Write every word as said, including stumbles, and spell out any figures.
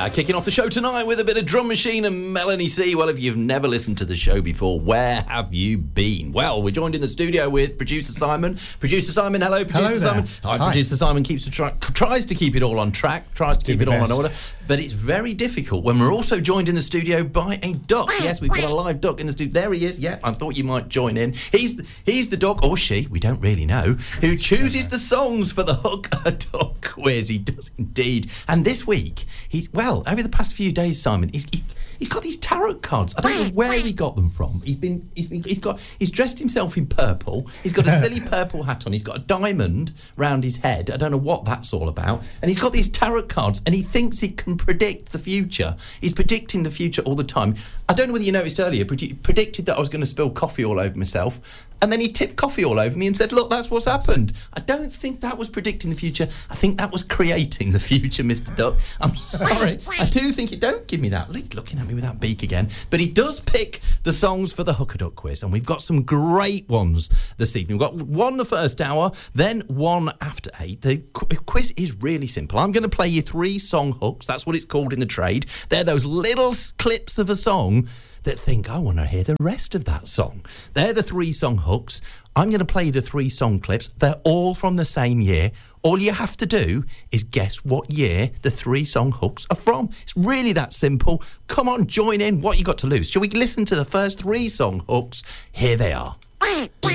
Yeah, kicking off the show tonight with a bit of Drum Machine and Melanie C. Well, if you've never listened to the show before, where have you been? Well, we're joined in the studio with producer Simon. Producer Simon, hello, producer hello Simon. Hi, Hi, producer Simon keeps to try, tries to keep it all on track, tries to keep Do it my all best. in order, but it's very difficult when we're also joined in the studio by a duck. Yes, we've got a live duck in the studio. There he is. Yeah, I thought you might join in. He's the, he's the duck, or she, we don't really know, who chooses the songs for the Hook a Duck quiz. He does indeed. And this week, he's, well, over the past few days, Simon, he's, he, he's got these tarot cards. I don't know where he got them from. He's been, he's been, he's got, he's dressed himself in purple. He's got a silly purple hat on. He's got a diamond round his head. I don't know what that's all about. And he's got these tarot cards, and he thinks he can predict the future. He's predicting the future all the time. I don't know whether you noticed earlier, but he predicted that I was going to spill coffee all over myself. And then he tipped coffee all over me and said, look, that's what's happened. I don't think that was predicting the future. I think that was creating the future, Mister Duck. I'm sorry. I do think you don't give me that. He's looking at me with that beak again. But he does pick the songs for the Hook a Duck quiz. And we've got some great ones this evening. We've got one the first hour, then one after eight. The qu- quiz is really simple. I'm going to play you three song hooks. That's what it's called in the trade. They're those little s- clips of a song that think, I want to hear the rest of that song. They're the three song hooks. I'm going to play the three song clips. They're all from the same year. All you have to do is guess what year the three song hooks are from. It's really that simple. Come on, join in. What you got to lose? Shall we listen to the first three song hooks? Here they are.